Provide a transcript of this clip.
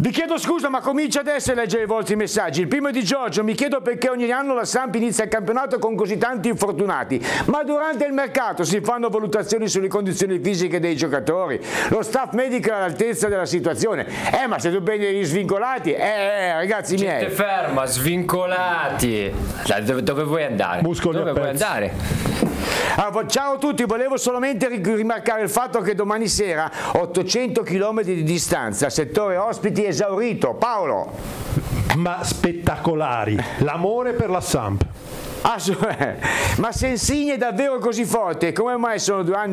Vi chiedo scusa, ma comincia adesso a leggere i vostri messaggi. Il primo è di Giorgio: mi chiedo perché ogni anno la Samp inizia il campionato con così tanti infortunati, ma durante il mercato si fanno valutazioni sulle condizioni fisiche dei giocatori, lo staff medico è all'altezza della situazione. Ma se tu prendi gli svincolati, ragazzi miei. Gente ferma, svincolati. Dove vuoi andare? Muscoli dove a vuoi pezzi. andare? Ciao a tutti, volevo solamente rimarcare il fatto che domani sera 800 km di distanza, settore ospiti esaurito. Paolo. Ma spettacolari, l'amore per la Samp. Ma se Insigne è davvero così forte, come mai sono 2 anni